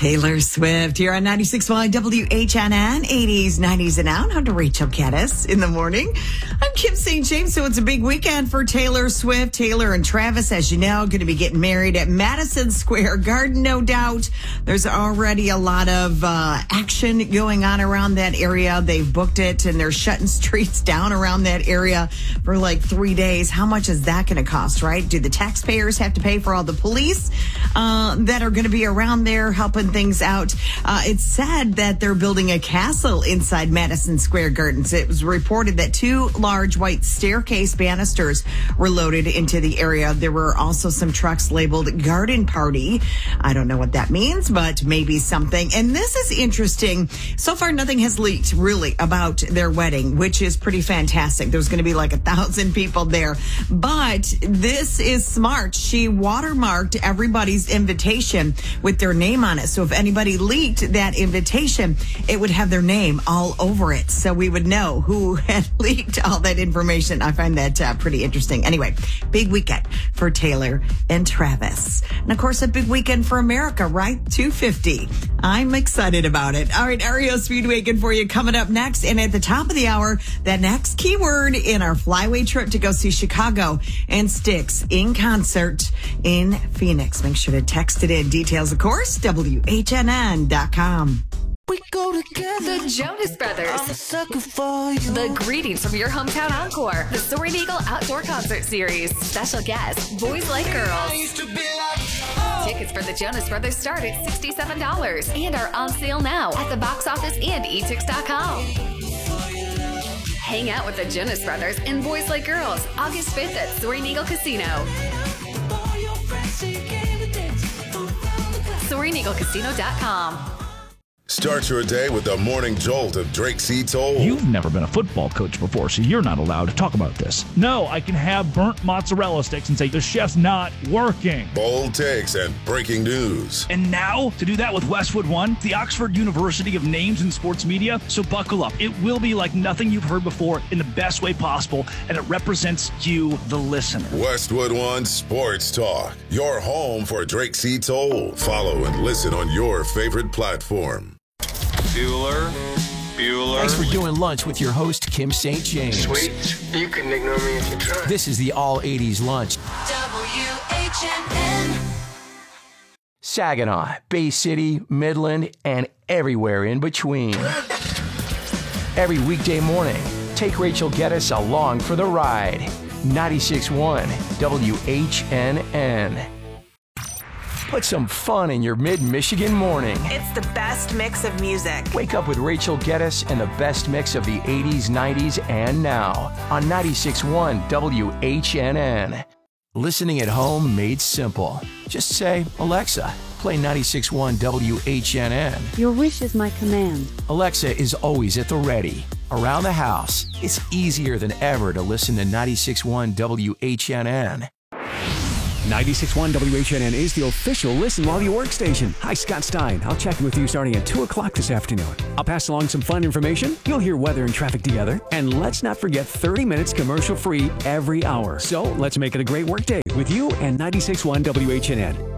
Taylor Swift here on 96.1 WHNN, 80s, 90s, and out. I'm to Rachel Geddes in the morning. I'm Kim St. James, so it's a big weekend for Taylor Swift. Taylor and Travis, as you know, going to be getting married at Madison Square Garden, no doubt. There's already a lot of action going on around that area. They've booked it, and they're shutting streets down around that area for like 3 days. How much is that going to cost, right? Do the taxpayers have to pay for all the police that are going to be around there helping things out? It's said that they're building a castle inside Madison Square Gardens. It was reported that 2 large white staircase banisters were loaded into the area. There were also some trucks labeled Garden Party. I don't know what that means, but maybe something. And this is interesting. So far, nothing has leaked really about their wedding, which is pretty fantastic. There's going to be like 1,000 people there. But this is smart. She watermarked everybody's invitation with their name on it. So if anybody leaked that invitation, it would have their name all over it. So we would know who had leaked all that information. I find that pretty interesting. Anyway, big weekend for Taylor and Travis. And of course, a big weekend for America, right? 250. I'm excited about it. All right, REO Speed Weekend for you coming up next. And at the top of the hour, that next keyword in our flyway trip to go see Chicago and Styx in concert in Phoenix. Make sure to text it in. Details, of course, WHNN.com. We go together. The Jonas Brothers. I'm a sucker for you. The greetings from your hometown encore. The Soaring Eagle Outdoor Concert Series. Special guests, Boys Like I Girls. used to be like, oh. Tickets for the Jonas Brothers start at $67 and are on sale now at the box office and etix.com. Hang out with the Jonas Brothers and Boys Like Girls August 5th at Soaring Eagle Casino. SoaringEagleCasino.com. Start your day with the morning jolt of Drake C. Toll. You've never been a football coach before, so you're not allowed to talk about this. No, I can have burnt mozzarella sticks and say the chef's not working. Bold takes and breaking news. And now, to do that with Westwood One, the Oxford University of Names in Sports Media. So buckle up. It will be like nothing you've heard before in the best way possible, and it represents you, the listener. Westwood One Sports Talk. Your home for Drake C. Toll. Follow and listen on your favorite platform. Bueller. Thanks for doing lunch with your host, Kim St. James. Sweet. You can ignore me if you try. This is the All 80s Lunch. WHNN. Saginaw, Bay City, Midland, and everywhere in between. Every weekday morning, take Rachel Geddes along for the ride. 96.1 WHNN. Put some fun in your mid-Michigan morning. It's the best mix of music. Wake up with Rachel Geddes and the best mix of the 80s, 90s, and now on 96.1 WHNN. Listening at home made simple. Just say, Alexa, play 96.1 WHNN. Your wish is my command. Alexa is always at the ready. Around the house, it's easier than ever to listen to 96.1 WHNN. 96.1 WHNN is the official Listen While You Work station. Hi, Scott Stein. I'll check in with you starting at 2 o'clock this afternoon. I'll pass along some fun information. You'll hear weather and traffic together. And let's not forget 30 minutes commercial-free every hour. So let's make it a great work day with you and 96.1 WHNN.